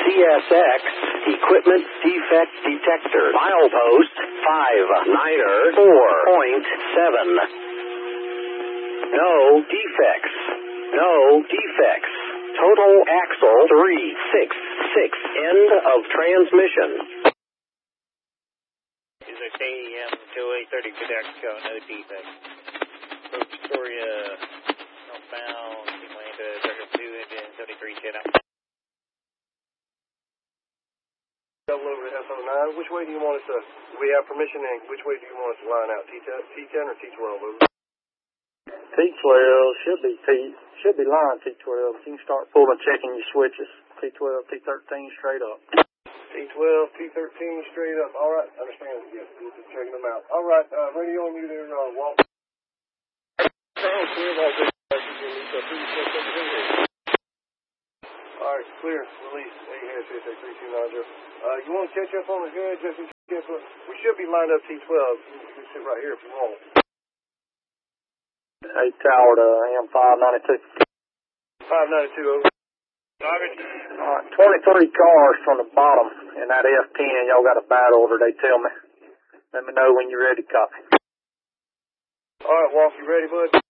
CSX Equipment Defect Detector. Milepost 59er 4.7. No defects. No defects. Total axle 366. End of transmission. Is a KM 2830 Quebec, no defects. Victoria, southbound, Atlanta, 32 engine, 7310 out. Double over to SO9. Which way do you want us to, we have permission, and which way do you want us to line out? T10 or T12? Over? T12 should be line T12. You can start pulling, checking your switches. T12, T13 straight up. T12, T13 straight up. All right, understand. Yes, we're just checking them out. All right, radio on you there, Walt. All right, clear. Release. AHS 329. You want to catch up on the head just in case? We should be lined up T12. You can sit right here if you want. 8 tower to AM592. 592 over. Alright, 23 cars from the bottom in that F10. Y'all got a battle order, they tell me. Let me know when you're ready to copy. Alright, Wolf, you ready, bud?